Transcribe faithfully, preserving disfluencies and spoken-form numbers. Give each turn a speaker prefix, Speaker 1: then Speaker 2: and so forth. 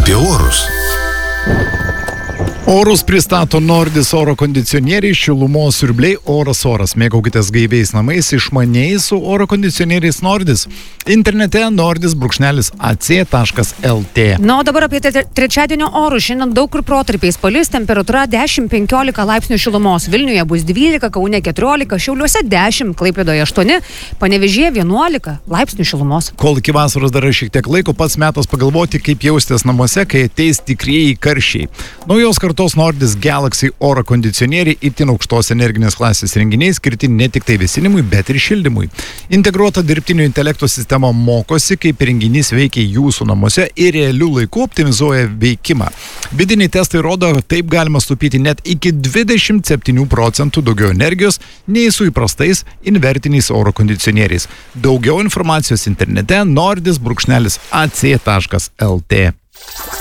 Speaker 1: apie orus. Orus pristato Nordis oro kondicionieriai, šilumos siurbliai, oras oras. Mėgaukitės gaiviais namais, išmaniai su oro kondicionieriais Nordis. Internete nordis brūkšnelis ac taškas lt.
Speaker 2: Na, o dabar apie tre trečiadienio orus. Šiandien daug kur protarpiais palis, temperatūra dešimt penkiolika laipsnių šilumos. Vilniuje bus dvylika, Kaune keturiolika, Šiauliuose dešimt, Klaipėdoje aštuoni, Panevėžyje vienuolika laipsnių šilumos.
Speaker 1: Kol iki vasaros dar šiek tiek laiko, pats metas pagalvoti, kaip jausitės namuose, kai ateis tikrieji karščiai. Naujos kartos Nordis Galaxy oro kondicionieriai itin aukštos energinės klasės renginiai skirti ne tik tai vėsinimui, bet ir šildymui. Integruota dirbtinio intelekto sistema mokosi, kaip renginys veikia jūsų namuose ir realių laikų optimizuoja veikimą. Vidiniai testai rodo, taip galima sutaupyti net iki dvidešimt septynių procentų daugiau energijos nei su įprastais invertiniais oro kondicionieriais. Daugiau informacijos internete nordis brūkšnelis ac taškas lt.